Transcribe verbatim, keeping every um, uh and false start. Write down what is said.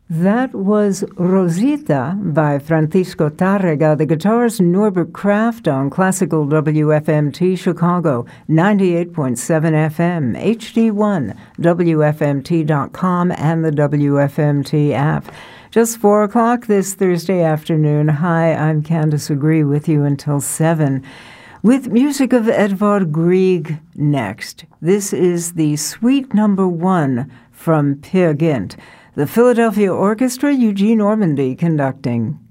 That was Rosita by Francisco Tárrega. The guitarist Norbert Kraft on Classical W F M T Chicago, ninety-eight point seven F M, H D one, W F M T dot com, and the W F M T app. Just four o'clock this Thursday afternoon. Hi, I'm Candace Agree with you until seven. With music of Edvard Grieg next. This is the Suite Number One from Peer Gynt. The Philadelphia Orchestra, Eugene Ormandy conducting.